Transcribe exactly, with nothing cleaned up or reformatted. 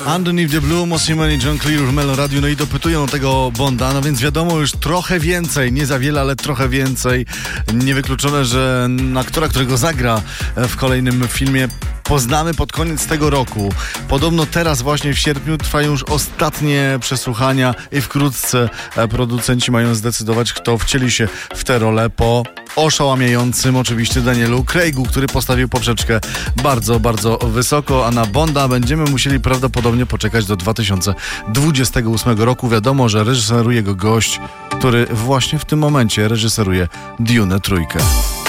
Underneath the Blue, Mosiman i John Clear w Melo Radio, no i dopytują o tego Bonda, no więc wiadomo już trochę więcej, nie za wiele, ale trochę więcej. Niewykluczone, że aktora, którego zagra w kolejnym filmie, poznamy pod koniec tego roku. Podobno teraz właśnie w sierpniu trwają już ostatnie przesłuchania i wkrótce producenci mają zdecydować, kto wcieli się w tę rolę po oszałamiającym oczywiście Danielu Craigu, który postawił poprzeczkę bardzo, bardzo wysoko, a na Bonda będziemy musieli prawdopodobnie poczekać do dwa tysiące dwudziestego ósmego roku. Wiadomo, że reżyseruje go gość, który właśnie w tym momencie reżyseruje Dune trójkę.